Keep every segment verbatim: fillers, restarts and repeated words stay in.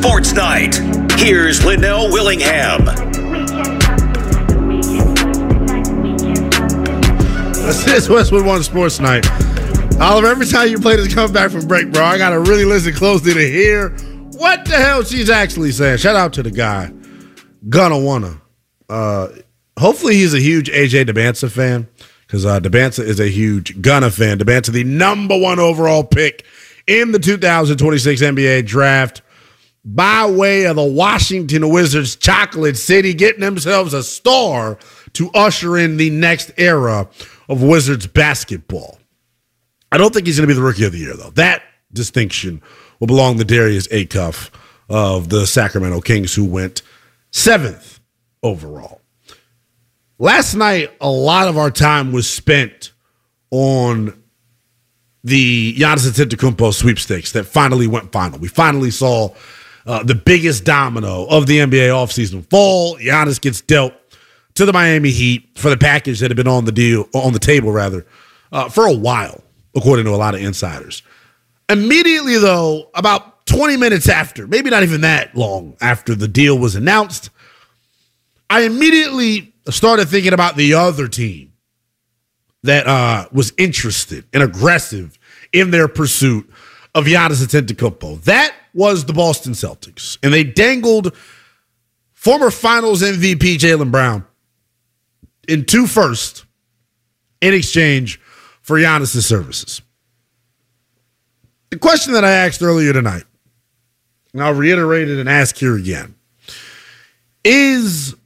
Sports Night. Here's Linnell Willingham. This is Westwood One Sports Night. Oliver, every time you play this comeback from break, bro, I got to really listen closely to hear what the hell she's actually saying. Shout out to the guy, Gonna Wanna. Uh, hopefully he's a huge A J DeBanza fan, because uh, DeBanza is a huge Gunna fan. DeBanza, the number one overall pick in the two thousand twenty-six N B A draft, by way of the Washington Wizards Chocolate City, getting themselves a star to usher in the next era of Wizards basketball. I don't think he's going to be the Rookie of the Year, though. That distinction will belong to Darius Acuff of the Sacramento Kings, who went seventh overall. Last night, a lot of our time was spent on the Giannis Antetokounmpo sweepstakes that finally went final. We finally saw uh, the biggest domino of the N B A offseason fall. Giannis gets dealt to the Miami Heat for the package that had been on the deal, on the table rather, uh, for a while, according to a lot of insiders. Immediately, though, about twenty minutes after, maybe not even that long after the deal was announced, I immediately started thinking about the other team that uh, was interested and aggressive in their pursuit of Giannis Antetokounmpo. That was the Boston Celtics, and they dangled former Finals M V P Jaylen Brown in two firsts in exchange for Giannis' services. The question that I asked earlier tonight, and I'll reiterate it and ask here again, is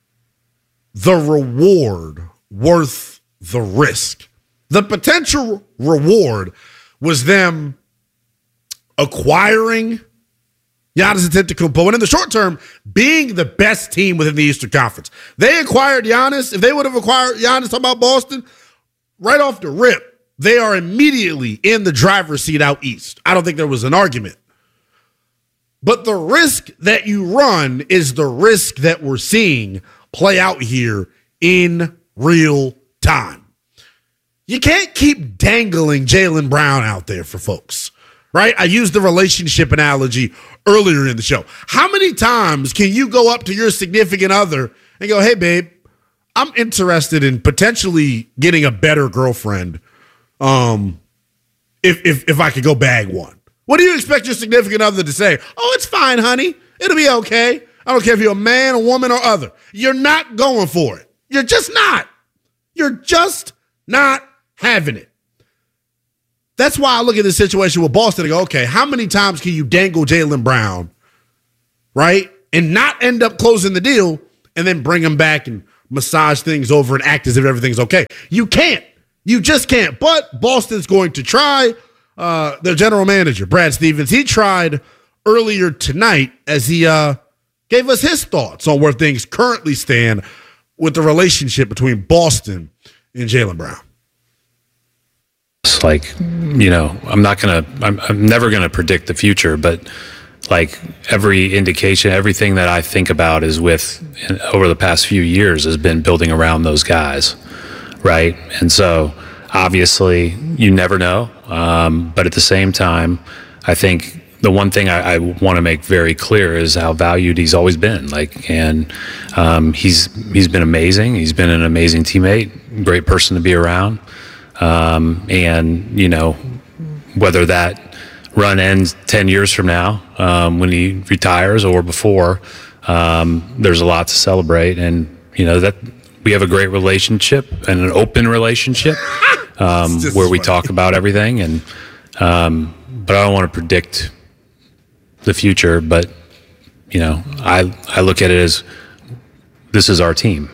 the reward worth the risk? The potential reward was them acquiring Giannis Antetokounmpo, and in the short term, being the best team within the Eastern Conference. They acquired Giannis. If they would have acquired Giannis, talking about Boston, right off the rip, they are immediately in the driver's seat out east. I don't think there was an argument. But the risk that you run is the risk that we're seeing play out here in real time. You can't keep dangling Jaylen Brown out there for folks, right? I used the relationship analogy earlier in the show. How many times can you go up to your significant other and go, hey, babe, I'm interested in potentially getting a better girlfriend um, if, if, if I could go bag one? What do you expect your significant other to say? Oh, it's fine, honey. It'll be okay. I don't care if you're a man, a woman, or other. You're not going for it. You're just not. You're just not having it. That's why I look at this situation with Boston and go, okay, how many times can you dangle Jaylen Brown, right, and not end up closing the deal and then bring him back and massage things over and act as if everything's okay? You can't. You just can't. But Boston's going to try. Uh, their general manager, Brad Stevens, he tried earlier tonight as he uh, gave us his thoughts on where things currently stand with the relationship between Boston and Jaylen Brown. It's like, you know, I'm not going to, I'm, I'm never going to predict the future, but like every indication, everything that I think about is with, over the past few years, has been building around those guys, right? And so obviously you never know, um, but at the same time, I think the one thing I, I want to make very clear is how valued he's always been. Like, and um, he's he's been amazing. He's been an amazing teammate, great person to be around. Um, and, you know, whether that run ends ten years from now um, when he retires or before, um, there's a lot to celebrate. And, you know, that we have a great relationship and an open relationship um, where we funny. talk about everything. And um, but I don't want to predict the future. But, you know, I I look at it as this is our team.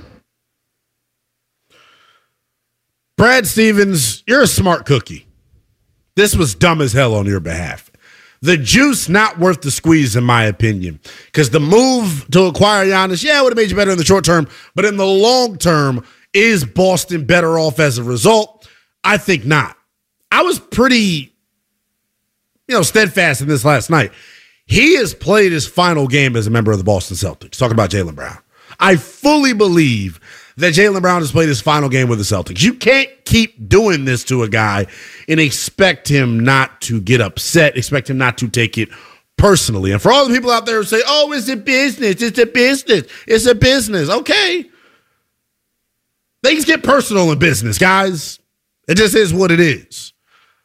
Brad Stevens, you're a smart cookie. This was dumb as hell on your behalf. The juice not worth the squeeze, in my opinion, because the move to acquire Giannis, yeah, it would have made you better in the short term, but in the long term, is Boston better off as a result? I think not. I was pretty, you know, steadfast in this last night. He has played his final game as a member of the Boston Celtics. Talking about Jaylen Brown. I fully believe that Jaylen Brown has played his final game with the Celtics. You can't keep doing this to a guy and expect him not to get upset, expect him not to take it personally. And for all the people out there who say, oh, it's a business, it's a business, it's a business. Okay. Things get personal in business, guys. It just is what it is.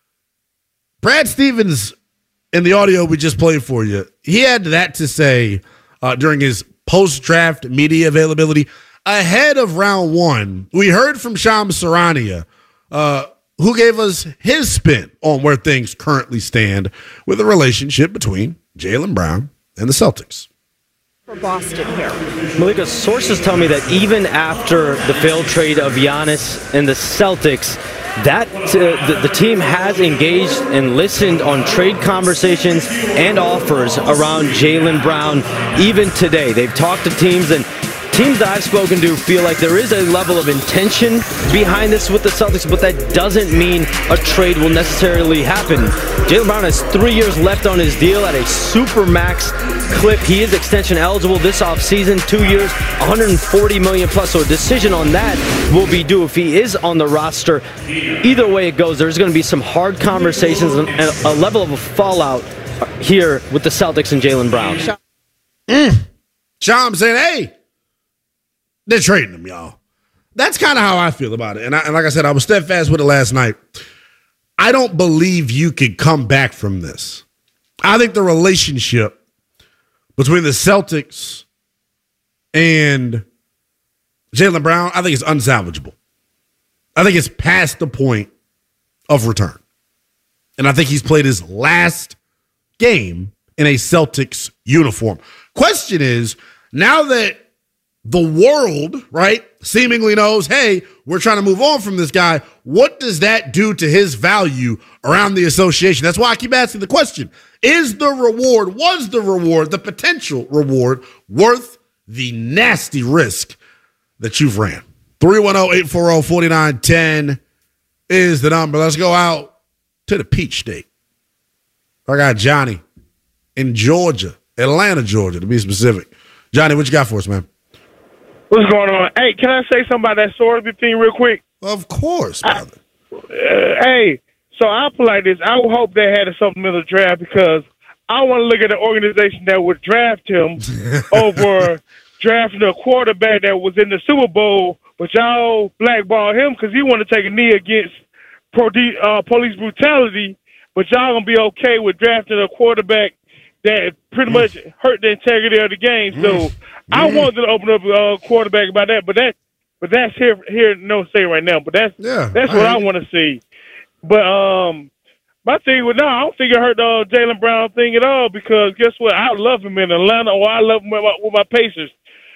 Brad Stevens, in the audio we just played for you, he had that to say uh, during his post-draft media availability ahead of round one. We heard from Shams Charania, uh, who gave us his spin on where things currently stand with the relationship between Jaylen Brown and the Celtics. For Boston here. Malika, sources tell me that even after the failed trade of Giannis and the Celtics, that uh, the, the team has engaged and listened on trade conversations and offers around Jaylen Brown even today. They've talked to teams, and teams that I've spoken to feel like there is a level of intention behind this with the Celtics, but that doesn't mean a trade will necessarily happen. Jaylen Brown has three years left on his deal at a super max clip. He is extension eligible this offseason, two years, one hundred forty million dollars plus. So a decision on that will be due if he is on the roster. Either way it goes, there's going to be some hard conversations and a level of a fallout here with the Celtics and Jaylen Brown. Mm. Sean saying, hey, they're trading him, y'all. That's kind of how I feel about it. And, I, and like I said, I was steadfast with it last night. I don't believe you could come back from this. I think the relationship between the Celtics and Jaylen Brown, I think it's unsalvageable. I think it's past the point of return. And I think he's played his last game in a Celtics uniform. Question is, now that the world, right, seemingly knows, hey, we're trying to move on from this guy, what does that do to his value around the association? That's why I keep asking the question. Is the reward, was the reward, the potential reward, worth the nasty risk that you've ran? three one zero, eight four zero, four nine one zero is the number. Let's go out to the Peach State. I got Johnny in Georgia, Atlanta, Georgia, to be specific. Johnny, what you got for us, man? What's going on? Hey, can I say something about that Sorsby thing real quick? Of course, brother. I, uh, hey, so I'll put like this. I would hope they had a supplemental draft because I want to look at the organization that would draft him over drafting a quarterback that was in the Super Bowl, but y'all blackball him because he want to take a knee against pro- uh, police brutality, but y'all going to be okay with drafting a quarterback that pretty much hurt the integrity of the game. So mm-hmm. I wanted to open up a uh, quarterback about that, but that, but that's here, here, no say right now. But that's yeah, that's what I, I want to see. But um, my thing with no, I don't think it hurt the uh, Jaylen Brown thing at all because guess what? I love him in Atlanta, or I love him with my, with my Pacers,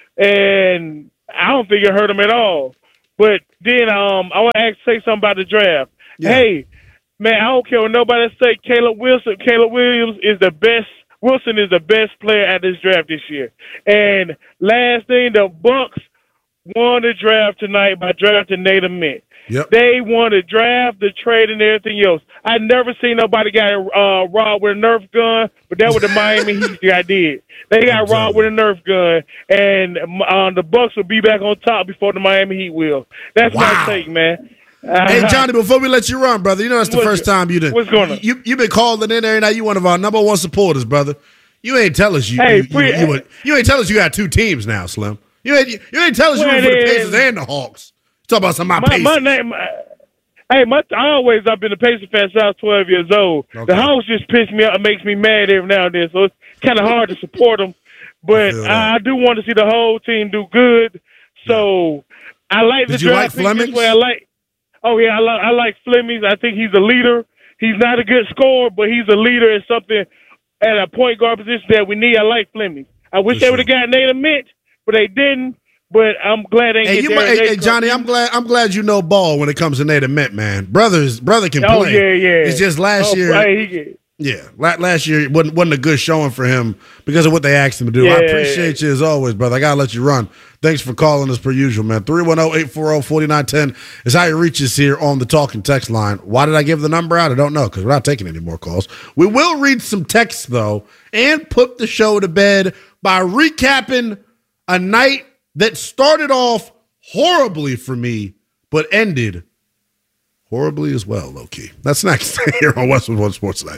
and I don't think it hurt him at all. But then um, I want to ask, say something about the draft. Yeah. Hey, man, I don't care what nobody say. Caleb Wilson, Caleb Williams is the best. Wilson is the best player at this draft this year. And last thing, the Bucks won the draft tonight by drafting Nathan Mint. Yep. They won the draft, the trade, and everything else. I never seen nobody got uh, robbed with a Nerf gun, but that was the Miami Heat guy did. They got robbed with a Nerf gun, and uh, the Bucks will be back on top before the Miami Heat will. That's wow. my take, man. Uh, hey, Johnny, before we let you run, brother, you know that's the first time you did. What's going on? You, you've been calling in every night. You one of our number one supporters, brother. You ain't tell us you hey, you, free, you, you, you, you ain't tell us you got two teams now, Slim. You ain't you ain't tell us you were for the Pacers and the Hawks. Talk about some of my, my Pacers. My name, my, hey, my, I always I've been a Pacers fan since I was twelve years old. Okay. The Hawks just piss me up and makes me mad every now and then, so it's kind of hard to support them. But I, I do want to see the whole team do good. So I like Did the you draft like Flemings? This way. I like. Oh yeah, I like I like Flemings. I think he's a leader. He's not a good scorer, but he's a leader in something at a point guard position that we need. I like Flemings. I wish For they sure. would have got Nathan Mint, but they didn't. But I'm glad they. Hey, get you might, hey, hey Johnny, I'm glad I'm glad you know ball when it comes to Nathan Mint, man. Brothers, brother can play. Oh yeah, yeah. It's just last oh, year. Hey, he, yeah, last year wasn't wasn't a good showing for him because of what they asked him to do. Yeah, I appreciate yeah. you as always, brother. I gotta let you run. Thanks for calling us per usual, man. three one zero, eight four zero, four nine one zero is how you reach us here on the talking text line. Why did I give the number out? I don't know because we're not taking any more calls. We will read some texts, though, and put the show to bed by recapping a night that started off horribly for me, but ended horribly as well, low-key. That's next here on Westwood One Sports Night.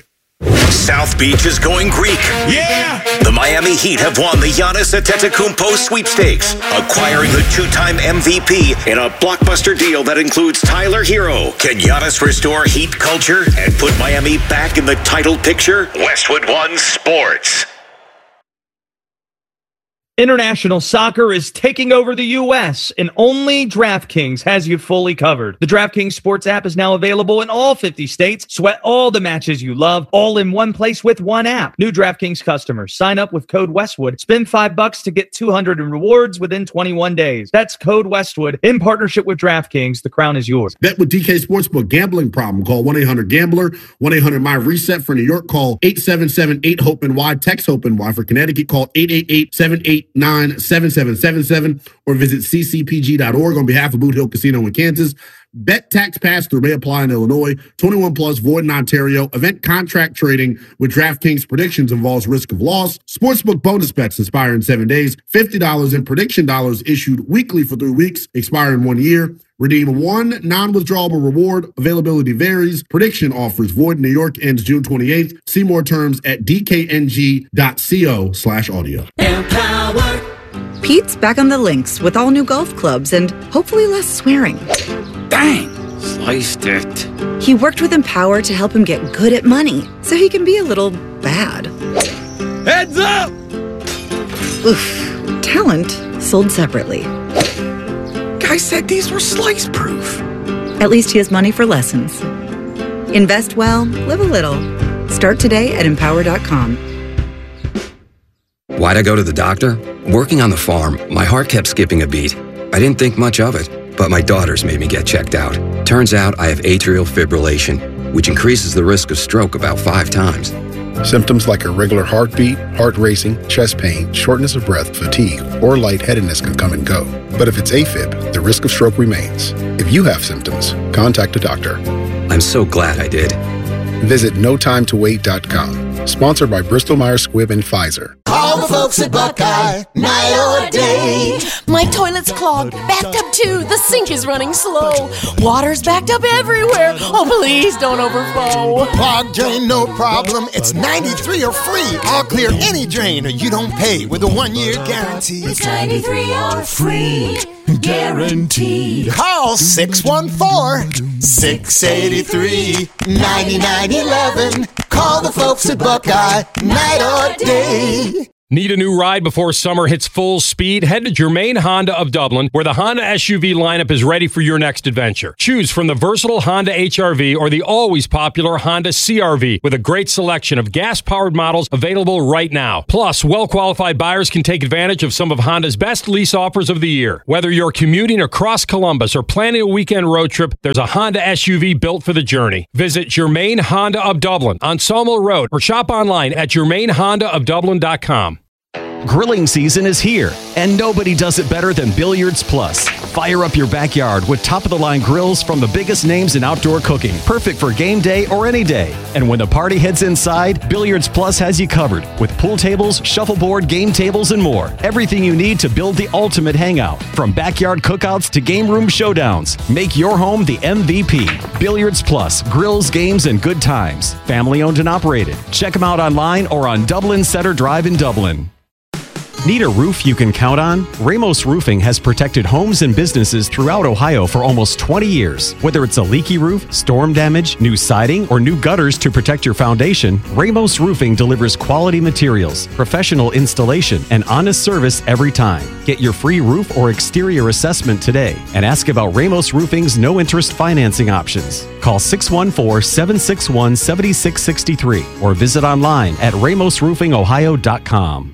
South Beach is going Greek. Yeah! The Miami Heat have won the Giannis Antetokounmpo sweepstakes, acquiring the two-time M V P in a blockbuster deal that includes Tyler Hero. Can Giannis restore Heat culture and put Miami back in the title picture? Westwood One Sports. International soccer is taking over the U S, and only DraftKings has you fully covered. The DraftKings Sports app is now available in all fifty states. Sweat all the matches you love, all in one place with one app. New DraftKings customers, sign up with code Westwood. Spend five bucks to get two hundred in rewards within twenty-one days. That's code Westwood in partnership with DraftKings. The crown is yours. Bet with D K Sportsbook. Gambling problem? Call one eight hundred gambler. one eight hundred my reset for New York. Call eight seven seven eight hope N Y. Text hope N Y. For Connecticut, call eight eight eight seven eight nine seven seven seven seven or visit c c p g dot org on behalf of Boot Hill Casino in Kansas. Bet tax pass through may apply in Illinois. twenty-one plus, void in Ontario. Event contract trading with DraftKings predictions involves risk of loss. Sportsbook bonus bets expire in seven days. fifty dollars in prediction dollars issued weekly for three weeks, expire in one year. Redeem one non-withdrawable reward. Availability varies. Prediction offers void in New York ends June twenty-eighth. See more terms at d k n g dot co slash audio. Empower. Pete's back on the links with all new golf clubs and hopefully less swearing. Dang, sliced it. He worked with Empower to help him get good at money so he can be a little bad. Heads up! Oof. Talent sold separately. Guy said these were slice proof. At least he has money for lessons. Invest well, live a little. Start today at empower dot com. Why'd I go to the doctor? Working on the farm, my heart kept skipping a beat. I didn't think much of it, but my daughters made me get checked out. Turns out I have atrial fibrillation, which increases the risk of stroke about five times. Symptoms like irregular heartbeat, heart racing, chest pain, shortness of breath, fatigue, or lightheadedness can come and go. But if it's AFib, the risk of stroke remains. If you have symptoms, contact a doctor. I'm so glad I did. Visit no time to wait dot com. Sponsored by Bristol Myers Squibb and Pfizer. Call the folks at Buckeye, night or day. My toilet's clogged, backed up too. The sink is running slow. Water's backed up everywhere. Oh, please don't overflow. Clogged drain, no problem. It's ninety-three or free. I'll clear any drain or you don't pay with a one-year guarantee. It's ninety-three or free. Guaranteed. Call six one four, six eight three, nine nine one one. Call the folks at Buckeye, night or day. Need a new ride before summer hits full speed? Head to Germain Honda of Dublin, where the Honda S U V lineup is ready for your next adventure. Choose from the versatile Honda H R V or the always popular Honda C R V, with a great selection of gas-powered models available right now. Plus, well-qualified buyers can take advantage of some of Honda's best lease offers of the year. Whether you're commuting across Columbus or planning a weekend road trip, there's a Honda S U V built for the journey. Visit Germain Honda of Dublin on Sawmill Road or shop online at germain honda of dublin dot com. Grilling season is here, and nobody does it better than Billiards Plus. Fire up your backyard with top-of-the-line grills from the biggest names in outdoor cooking, perfect for game day or any day. And when the party heads inside, Billiards Plus has you covered with pool tables, shuffleboard, game tables, and more. Everything you need to build the ultimate hangout. From backyard cookouts to game room showdowns, make your home the M V P. Billiards Plus, grills, games, and good times. Family owned and operated. Check them out online or on Dublin Center Drive in Dublin. Need a roof you can count on? Ramos Roofing has protected homes and businesses throughout Ohio for almost twenty years. Whether it's a leaky roof, storm damage, new siding, or new gutters to protect your foundation, Ramos Roofing delivers quality materials, professional installation, and honest service every time. Get your free roof or exterior assessment today and ask about Ramos Roofing's no-interest financing options. Call six one four, seven six one, seven six six three or visit online at ramos roofing ohio dot com.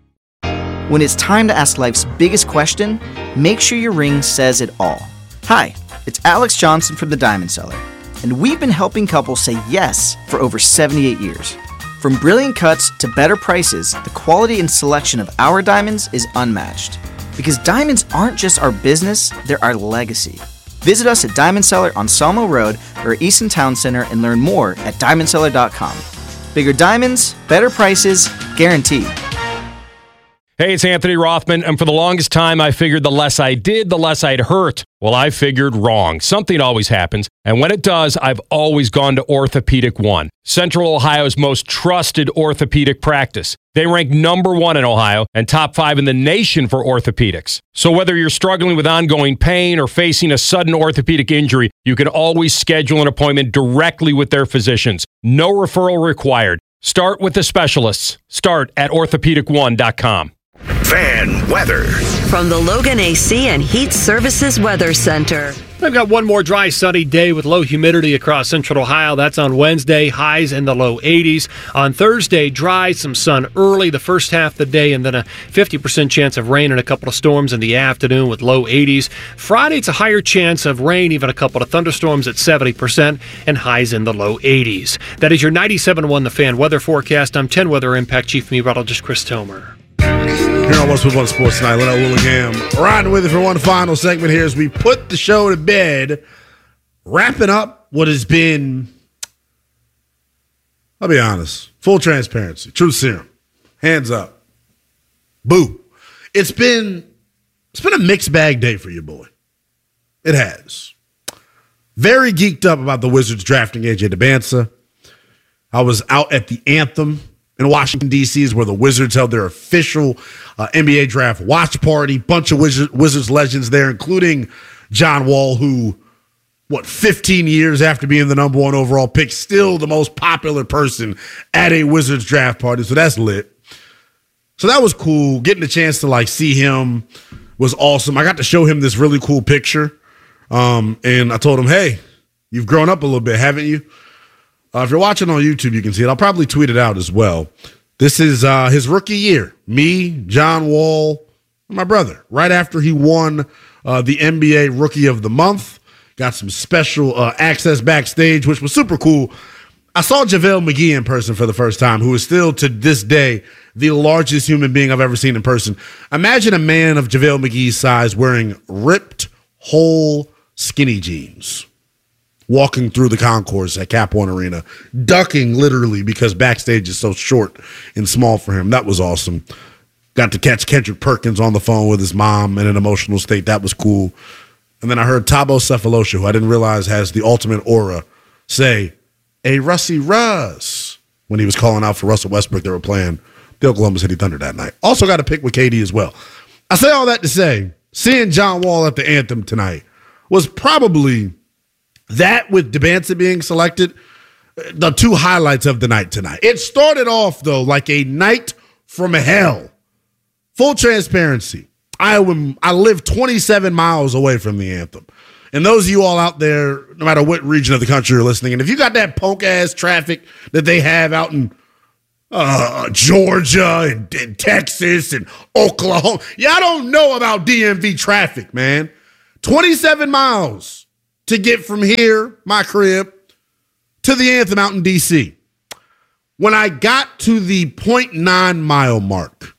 When it's time to ask life's biggest question, make sure your ring says it all. Hi, it's Alex Johnson from The Diamond Cellar, and we've been helping couples say yes for over seventy-eight years. From brilliant cuts to better prices, the quality and selection of our diamonds is unmatched. Because diamonds aren't just our business, they're our legacy. Visit us at Diamond Cellar on Sawmill Road or Easton Town Center and learn more at diamond cellar dot com. Bigger diamonds, better prices, guaranteed. Hey, it's Anthony Rothman, and for the longest time, I figured the less I did, the less I'd hurt. Well, I figured wrong. Something always happens, and when it does, I've always gone to Orthopedic One, Central Ohio's most trusted orthopedic practice. They rank number one in Ohio and top five in the nation for orthopedics. So whether you're struggling with ongoing pain or facing a sudden orthopedic injury, you can always schedule an appointment directly with their physicians. No referral required. Start with the specialists. Start at orthopedic one dot com. Fan weather. From the Logan A C and Heat Services Weather Center. We've got one more dry, sunny day with low humidity across central Ohio. That's on Wednesday, highs in the low eighties. On Thursday, dry, some sun early the first half of the day, and then a fifty percent chance of rain and a couple of storms in the afternoon with low eighties. Friday, it's a higher chance of rain, even a couple of thunderstorms at seventy percent, and highs in the low eighties. That is your ninety-seven point one The Fan weather forecast. I'm ten Weather Impact Chief Meteorologist Chris Tomer. Here on What's With One Sports Tonight, Leno Willingham riding with you for one final segment here as we put the show to bed, wrapping up what has been, I'll be honest, full transparency, true serum, hands up, boo. It's been, it's been a mixed bag day for your boy. It has. Very geeked up about the Wizards drafting A J DeBansa. I was out at the Anthem in Washington, D C is where the Wizards held their official uh, N B A draft watch party. Bunch of Wizards, Wizards legends there, including John Wall, who, what, fifteen years after being the number one overall pick, still the most popular person at a Wizards draft party. So that's lit. So that was cool. Getting a chance to, like, see him was awesome. I got to show him this really cool picture. Um, and I told him, hey, you've grown up a little bit, haven't you? Uh, if you're watching on YouTube, you can see it. I'll probably tweet it out as well. This is uh, his rookie year. Me, John Wall, and my brother. Right after he won uh, the N B A Rookie of the Month. Got some special uh, access backstage, which was super cool. I saw JaVale McGee in person for the first time, who is still, to this day, the largest human being I've ever seen in person. Imagine a man of JaVale McGee's size wearing ripped, whole, skinny jeans, walking through the concourse at Cap One Arena, ducking literally because backstage is so short and small for him. That was awesome. Got to catch Kendrick Perkins on the phone with his mom in an emotional state. That was cool. And then I heard Thabo Sefolosha, who I didn't realize has the ultimate aura, say, "Hey, Russie Russ," when he was calling out for Russell Westbrook. They were playing the Oklahoma City Thunder that night. Also got to pick with K D as well. I say all that to say, seeing John Wall at the Anthem tonight was probably, that with DeBansa being selected, the two highlights of the night tonight. It started off, though, like a night from hell. Full transparency. I, I live twenty-seven miles away from the Anthem. And those of you all out there, no matter what region of the country you're listening, and if you got that punk-ass traffic that they have out in uh, Georgia and, and Texas and Oklahoma, y'all don't know about D M V traffic, man. twenty-seven miles to get from here, my crib, to the Anthem out in D C. When I got to the point nine mile mark,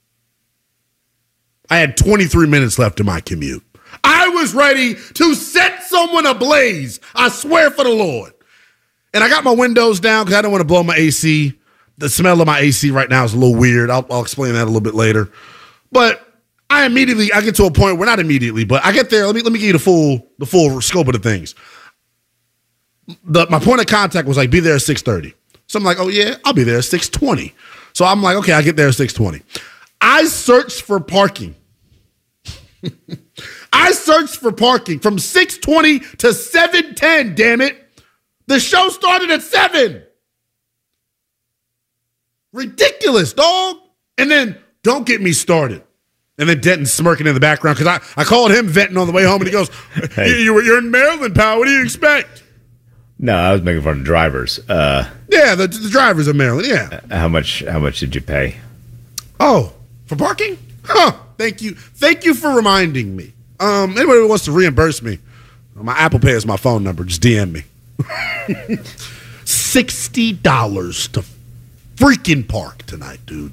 I had twenty-three minutes left in my commute. I was ready to set someone ablaze. I swear for the Lord. And I got my windows down because I didn't want to blow my A C. The smell of my A C right now is a little weird. I'll, I'll explain that a little bit later. But I immediately, I get to a point where, not immediately, but I get there. Let me let me give you the full the full scope of the things. The, my point of contact was like, be there at six thirty. So I'm like, oh yeah, I'll be there at six twenty. So I'm like, okay, I get there at six twenty. I searched for parking. I searched for parking from six twenty to seven ten, damn it. The show started at seven. Ridiculous, dog. And then, don't get me started. And then Denton smirking in the background because I, I called him venting on the way home, and he goes, hey. you, you were, you're in Maryland, pal. What do you expect? No, I was making fun of drivers. Uh, yeah, the, the drivers of Maryland, yeah. How much How much did you pay? Oh, for parking? Huh. Thank you. Thank you for reminding me. Um, anybody who wants to reimburse me, my Apple Pay is my phone number. Just D M me. sixty dollars to freaking park tonight, dude.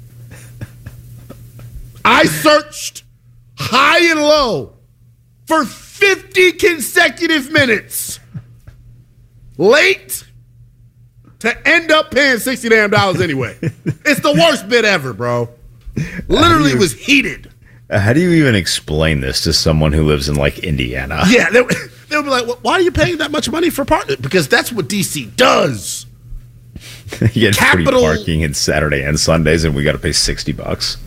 I searched high and low for fifty consecutive minutes. Late to end up paying sixty damn dollars anyway. It's the worst bit ever, bro. Literally you, was heated. How do you even explain this to someone who lives in, like, Indiana? Yeah, they, they would be like, well, why are you paying that much money for parking? Because that's what D C does. You get Capital, free parking on Saturday and Sundays, and we got to pay sixty bucks.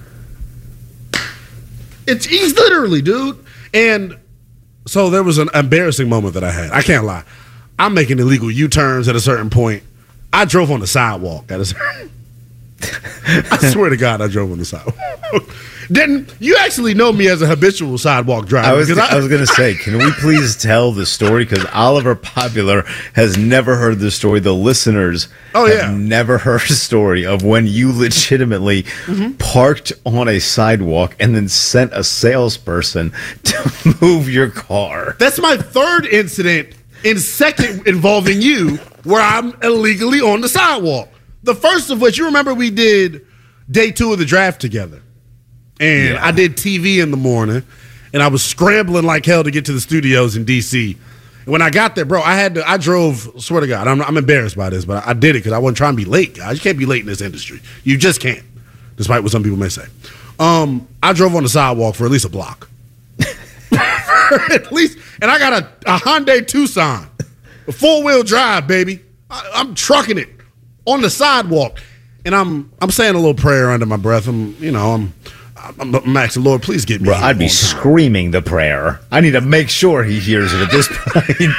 It's he's literally, dude. And so there was an embarrassing moment that I had. I can't lie. I'm making illegal U-turns at a certain point. I drove on the sidewalk at a certain I swear to God, I drove on the sidewalk. Didn't you actually know me as a habitual sidewalk driver? I was, I, I was going to say, can we please tell the story? Because Oliver Popular has never heard the story. The listeners oh, have yeah. never heard a story of when you legitimately mm-hmm. parked on a sidewalk and then sent a salesperson to move your car. That's my third incident in second involving you where I'm illegally on the sidewalk. The first of which, you remember we did day two of the draft together. And yeah. I did T V in the morning, and I was scrambling like hell to get to the studios in D C. And when I got there, bro, I had to, I drove, swear to God, I'm, I'm embarrassed by this, but I did it because I wasn't trying to be late, guys. You can't be late in this industry. You just can't, despite what some people may say. Um, I drove on the sidewalk for at least a block. At least, and I got a, a Hyundai Tucson, a four-wheel drive, baby. I, I'm trucking it on the sidewalk, and I'm I'm saying a little prayer under my breath. I'm, you know, I'm I'm, I'm asking, Lord, please get me. Bro, I'd be screaming the prayer. I need to make sure he hears it at this point.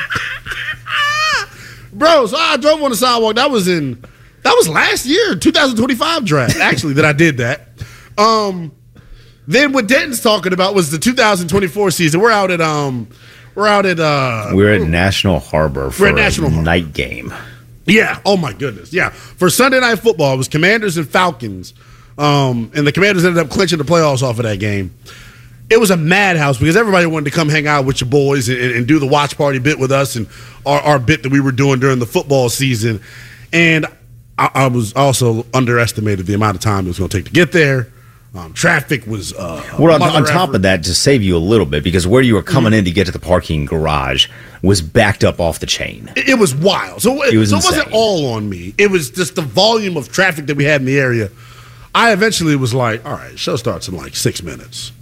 Bro, so I drove on the sidewalk. That was in that was last year, twenty twenty-five draft. Actually, that I did that. Um, then what Denton's talking about was the two thousand twenty-four season. We're out at um, we're out at uh, we're at National Harbor for at National a Harbor. night game. Yeah. Oh my goodness. Yeah. For Sunday Night Football, it was Commanders and Falcons, um, and the Commanders ended up clinching the playoffs off of that game. It was a madhouse because everybody wanted to come hang out with your boys and, and do the watch party bit with us and our, our bit that we were doing during the football season. And I, I was also underestimated the amount of time it was going to take to get there. Um, traffic was uh, well, on, on top effort. of that, to save you a little bit, because where you were coming mm-hmm. in to get to the parking garage was backed up off the chain. It, it was wild. So, it, it, was so it wasn't all on me. It was just the volume of traffic that we had in the area. I eventually was like, all right, show starts in like six minutes.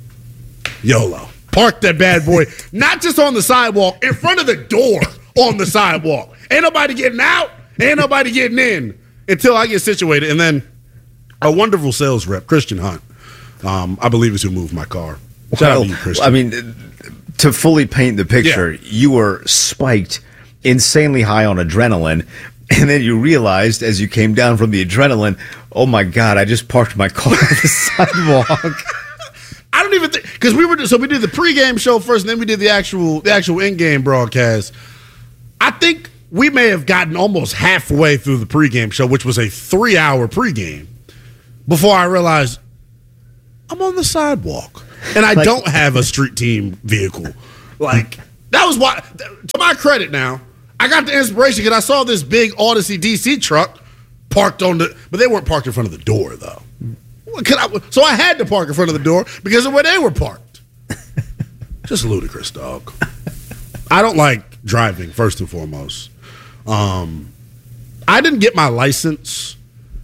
YOLO. Park that bad boy, not just on the sidewalk, in front of the door on the sidewalk. Ain't nobody getting out, ain't nobody getting in until I get situated. And then a wonderful sales rep, Christian Hunt, um, I believe is who moved my car. Shout well, out to you, Christian. I mean, to fully paint the picture, yeah. you were spiked insanely high on adrenaline, and then you realized as you came down from the adrenaline, oh my God, I just parked my car on the sidewalk. I don't even think, because we were, so we did the pregame show first, and then we did the actual, the actual in-game broadcast. I think we may have gotten almost halfway through the pregame show, which was a three-hour pregame, before I realized I'm on the sidewalk and I like, don't have a street team vehicle. Like, that was why, to my credit now, I got the inspiration because I saw this big Odyssey D C truck parked on the, but they weren't parked in front of the door though. I, so I had to park in front of the door because of where they were parked. Just ludicrous, dog. I don't like driving, first and foremost. Um, I didn't get my license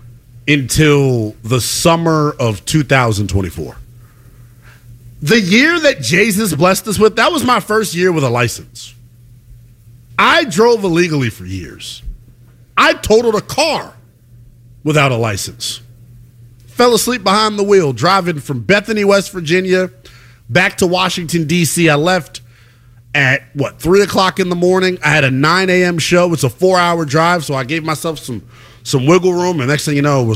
until the summer of two thousand twenty-four. The year that Jesus blessed us with, that was my first year with a license. I drove illegally for years. I totaled a car without a license. Fell asleep behind the wheel, driving from Bethany, West Virginia, back to Washington, D C. I left at, what, three o'clock in the morning. I had a nine a.m. show. It's a four-hour drive, so I gave myself some some wiggle room, and next thing you know, it was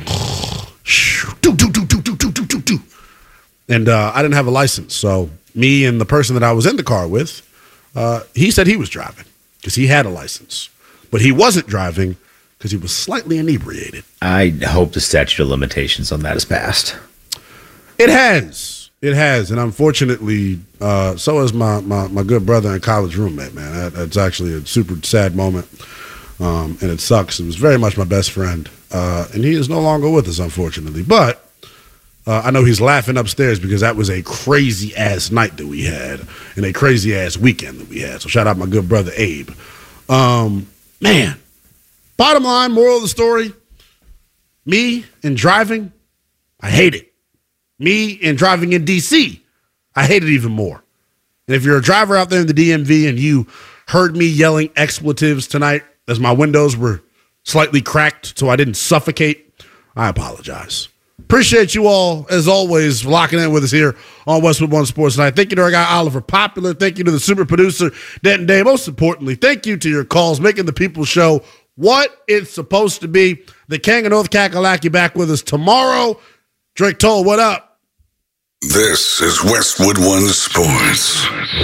do, do, do, do, do, do, do, do, do. And uh, I didn't have a license, so me and the person that I was in the car with, uh, he said he was driving because he had a license, but he wasn't driving because he was slightly inebriated. I hope the statute of limitations on that has passed. It has. It has, and unfortunately, uh, so is my, my, my good brother and college roommate, man. That, that's actually a super sad moment. Um, and it sucks. It was very much my best friend. Uh, and he is no longer with us, unfortunately. But uh, I know he's laughing upstairs because that was a crazy-ass night that we had and a crazy-ass weekend that we had. So shout out my good brother, Abe. Um, man, bottom line, moral of the story, me and driving, I hate it. Me and driving in D C, I hate it even more. And if you're a driver out there in the D M V and you heard me yelling expletives tonight as my windows were slightly cracked so I didn't suffocate, I apologize. Appreciate you all, as always, for locking in with us here on Westwood One Sports Night. Thank you to our guy, Oliver Popular. Thank you to the super producer, Denton Day. Most importantly, thank you to your calls, making the People's Show what it's supposed to be. The King of North Kakalaki back with us tomorrow. Drake Toll, what up? This is Westwood One Sports.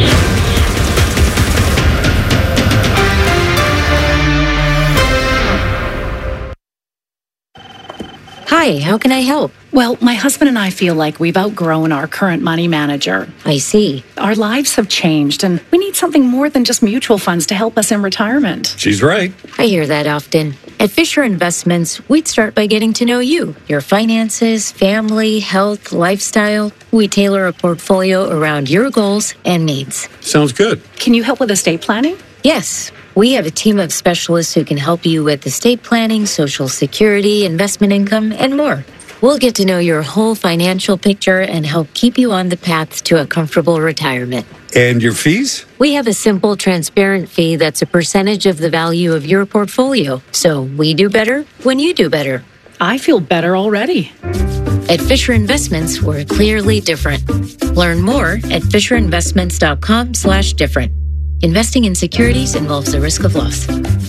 Hi, how can I help? Well, my husband and I feel like we've outgrown our current money manager. I see. Our lives have changed, and we need something more than just mutual funds to help us in retirement. She's right. I hear that often. At Fisher Investments, we'd start by getting to know you, your finances, family, health, lifestyle. We tailor a portfolio around your goals and needs. Sounds good. Can you help with estate planning? Yes. We have a team of specialists who can help you with estate planning, Social Security, investment income, and more. We'll get to know your whole financial picture and help keep you on the path to a comfortable retirement. And your fees? We have a simple, transparent fee that's a percentage of the value of your portfolio. So we do better when you do better. I feel better already. At Fisher Investments, we're clearly different. Learn more at fisherinvestments.com slash different. Investing in securities involves a risk of loss.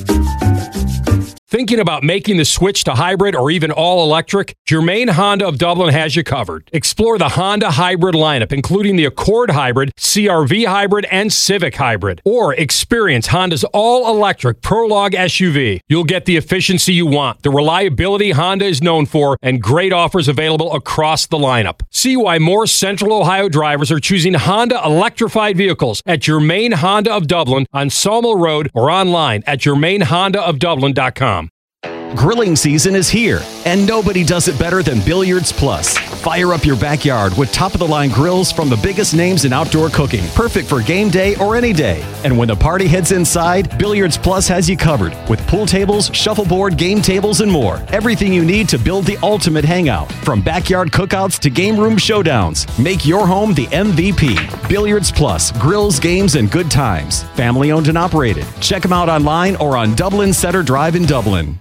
Thinking about making the switch to hybrid or even all-electric? Germain Honda of Dublin has you covered. Explore the Honda hybrid lineup, including the Accord Hybrid, C R V Hybrid, and Civic Hybrid. Or experience Honda's all-electric Prologue S U V. You'll get the efficiency you want, the reliability Honda is known for, and great offers available across the lineup. See why more Central Ohio drivers are choosing Honda electrified vehicles at Germain Honda of Dublin on Sawmill Road or online at germain honda of dublin dot com. Grilling season is here, and nobody does it better than Billiards Plus. Fire up your backyard with top-of-the-line grills from the biggest names in outdoor cooking, perfect for game day or any day. And when the party heads inside, Billiards Plus has you covered with pool tables, shuffleboard, game tables, and more. Everything you need to build the ultimate hangout. From backyard cookouts to game room showdowns, make your home the M V P. Billiards Plus, grills, games, and good times. Family owned and operated. Check them out online or on Dublin Center Drive in Dublin.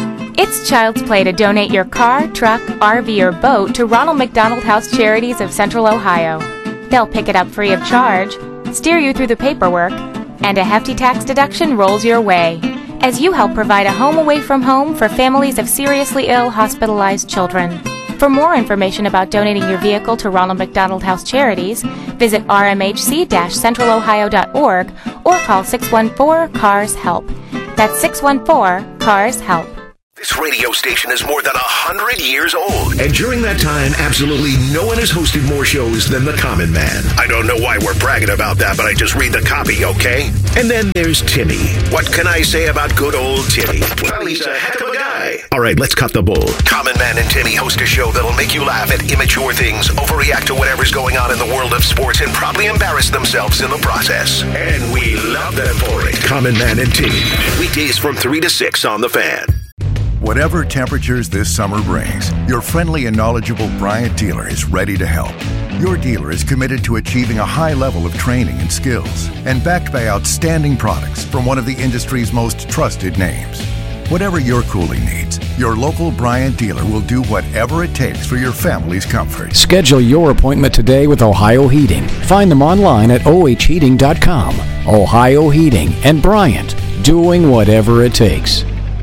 It's child's play to donate your car, truck, R V, or boat to Ronald McDonald House Charities of Central Ohio. They'll pick it up free of charge, steer you through the paperwork, and a hefty tax deduction rolls your way as you help provide a home away from home for families of seriously ill hospitalized children. For more information about donating your vehicle to Ronald McDonald House Charities, visit r m h c dash central ohio dot org or call six one four, C A R S HELP. That's six one four, C A R S HELP. This radio station is more than a hundred years old. And during that time, absolutely no one has hosted more shows than The Common Man. I don't know why we're bragging about that, but I just read the copy, okay? And then there's Timmy. What can I say about good old Timmy? Well, he's a heck of a guy. All right, let's cut the bull. Common Man and Timmy host a show that'll make you laugh at immature things, overreact to whatever's going on in the world of sports, and probably embarrass themselves in the process. And we love them for it. Common Man and Timmy. Weekdays from three to six on The Fan. Whatever temperatures this summer brings, your friendly and knowledgeable Bryant dealer is ready to help. Your dealer is committed to achieving a high level of training and skills and backed by outstanding products from one of the industry's most trusted names. Whatever your cooling needs, your local Bryant dealer will do whatever it takes for your family's comfort. Schedule your appointment today with Ohio Heating. Find them online at o h heating dot com. Ohio Heating and Bryant, doing whatever it takes.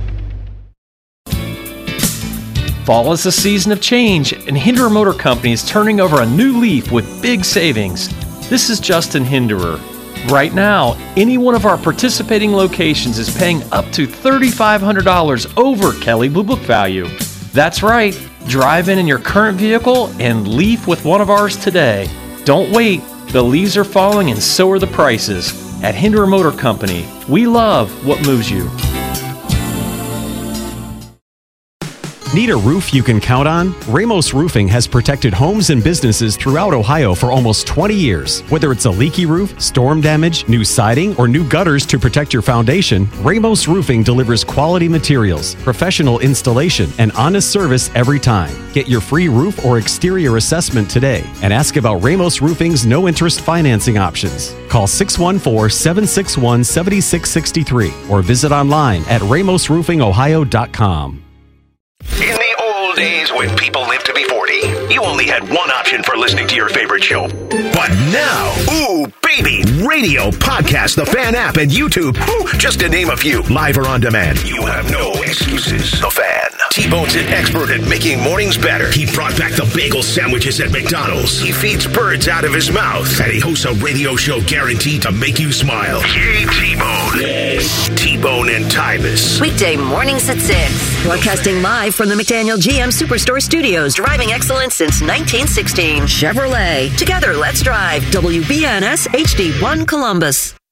Fall is a season of change, and Hinderer Motor Company is turning over a new leaf with big savings. This is Justin Hinderer. Right now, any one of our participating locations is paying up to three thousand five hundred dollars over Kelley Blue Book value. That's right. Drive in in your current vehicle and leaf with one of ours today. Don't wait. The leaves are falling and so are the prices. At Hinderer Motor Company, we love what moves you. Need a roof you can count on? Ramos Roofing has protected homes and businesses throughout Ohio for almost twenty years. Whether it's a leaky roof, storm damage, new siding, or new gutters to protect your foundation, Ramos Roofing delivers quality materials, professional installation, and honest service every time. Get your free roof or exterior assessment today and ask about Ramos Roofing's no-interest financing options. Call six one four, seven six one, seven six six three or visit online at ramos roofing ohio dot com. In the old days when people lived to be forty, you only had one option for listening to your favorite show. But now, ooh, baby, radio, podcast, the Fan app, and YouTube, ooh, just to name a few, live or on demand. You have no excuses. The Fan. T-Bone's an expert at making mornings better. He brought back the bagel sandwiches at McDonald's. He feeds birds out of his mouth. And he hosts a radio show guaranteed to make you smile. Yay, T-Bone. Yes. T-Bone and Tyvis. Weekday mornings at six. Broadcasting live from the McDaniel G M Superstore Studios. Driving excellence since nineteen sixteen. Chevrolet. Together, let's drive. W B N S H D one Columbus.